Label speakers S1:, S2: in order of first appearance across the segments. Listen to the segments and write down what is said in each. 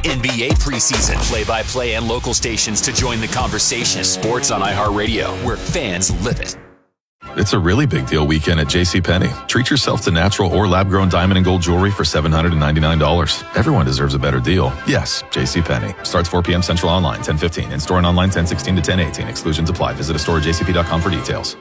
S1: NBA preseason, play-by-play and local stations to join the conversation. Sports on iHeartRadio, where fans live it.
S2: It's a really big deal weekend at JCPenney. Treat yourself to natural or lab-grown diamond and gold jewelry for $799. Everyone deserves a better deal. Yes, JCPenney. Starts 4 p.m. Central online, 10:15. In-store and online, 10:16 to 10:18. Exclusions apply. Visit a store at jcp.com for details.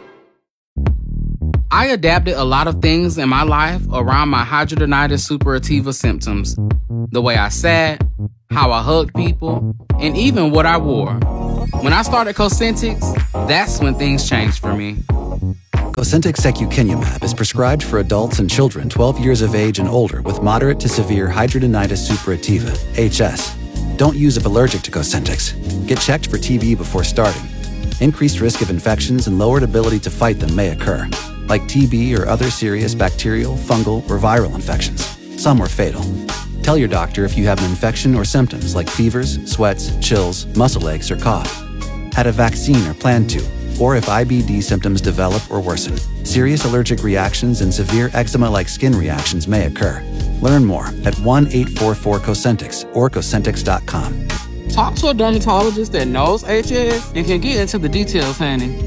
S3: I adapted a lot of things in my life around my hidradenitis suppurativa symptoms. The way I sat, how I hugged people, and even what I wore. When I started Cosentyx, that's when things changed for me.
S4: Cosentyx secukinumab is prescribed for adults and children 12 years of age and older with moderate to severe hidradenitis suppurativa, HS. Don't use if allergic to Cosentyx. Get checked for TB before starting. Increased risk of infections and lowered ability to fight them may occur, like TB or other serious bacterial, fungal, or viral infections. Some are fatal. Tell your doctor if you have an infection or symptoms like fevers, sweats, chills, muscle aches, or cough. Had a vaccine or plan to, or if IBD symptoms develop or worsen. Serious allergic reactions and severe eczema-like skin reactions may occur. Learn more at 1-844-COSENTYX or Cosentyx.com.
S3: Talk to a dermatologist that knows HS and can get into the details, honey.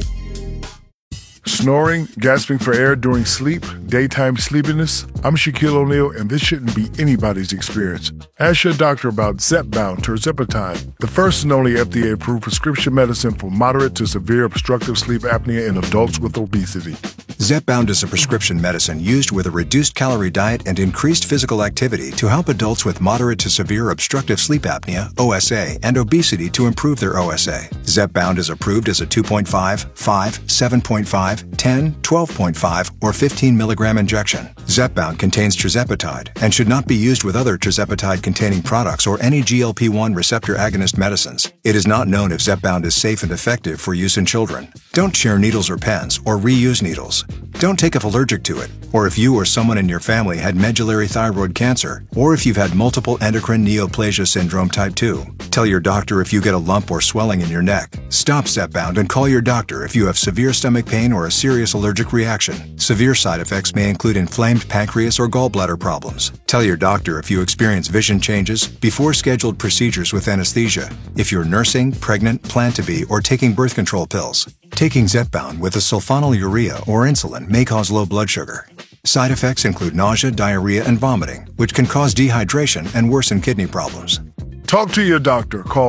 S5: Snoring, gasping for air during sleep, daytime sleepiness. I'm Shaquille O'Neal, and this shouldn't be anybody's experience. Ask your doctor about Zepbound tirzepatide, the first and only FDA-approved prescription medicine for moderate to severe obstructive sleep apnea in adults with obesity.
S6: Zepbound is a prescription medicine used with a reduced-calorie diet and increased physical activity to help adults with moderate to severe obstructive sleep apnea, OSA, and obesity to improve their OSA. Zepbound is approved as a 2.5, 5, 7.5, 10, 12.5, or 15 milligram injection. Zepbound contains tirzepatide and should not be used with other tirzepatide-containing products or any GLP-1 receptor agonist medicines. It is not known if Zepbound is safe and effective for use in children. Don't share needles or pens or reuse needles. Don't take if allergic to it, or if you or someone in your family had medullary thyroid cancer, or if you've had multiple endocrine neoplasia syndrome type 2. Tell your doctor if you get a lump or swelling in your neck. Stop Zepbound and call your doctor if you have severe stomach pain or a serious allergic reaction. Severe side effects may include inflamed pancreas or gallbladder problems. Tell your doctor if you experience vision changes before scheduled procedures with anesthesia, if you're nursing, pregnant, plan to be, or taking birth control pills. Taking Zepbound with a sulfonylurea or insulin may cause low blood sugar. Side effects include nausea, diarrhea, and vomiting, which can cause dehydration and worsen kidney problems.
S5: Talk to your doctor. Call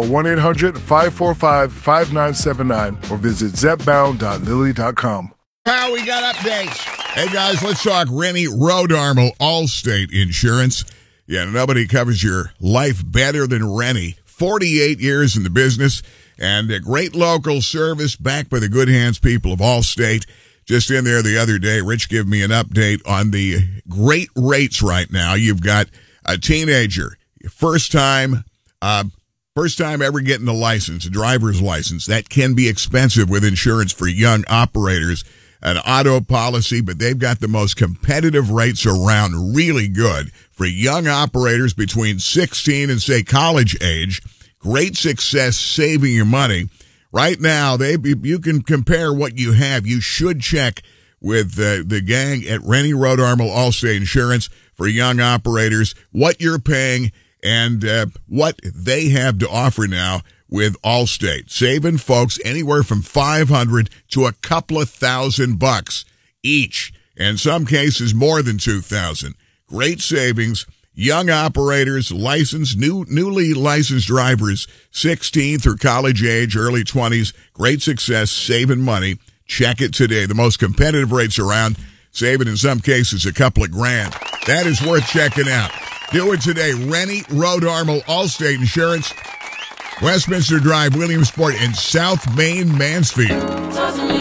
S5: 1-800-545-5979 or visit zepbound.lilly.com.
S7: How we got updates. Hey, guys, let's talk Rennie Rodarmo Allstate Insurance. Yeah, nobody covers your life better than Rennie. 48 years in the business and a great local service backed by the good hands people of Allstate. Just in there the other day, Rich gave me an update on the great rates right now. You've got a teenager, first time ever getting a license, a driver's license. That can be expensive with insurance for young operators. An auto policy, but they've got the most competitive rates around, really good for young operators between 16 and, say, college age. Great success saving you money. Right now, you can compare what you have. You should check with the gang at Rennie Rodarmo Allstate Insurance for young operators, what you're paying and what they have to offer now with Allstate. Saving folks anywhere from $500 to a couple of $1,000 each. In some cases, more than $2,000. Great savings. Young operators, newly licensed drivers, 16 through college age, early 20s. Great success, saving money. Check it today. The most competitive rates around, saving in some cases a couple of grand. That is worth checking out. Do it today. Rennie Rodarmo Allstate Insurance, Westminster Drive, Williamsport, and South Main, Mansfield.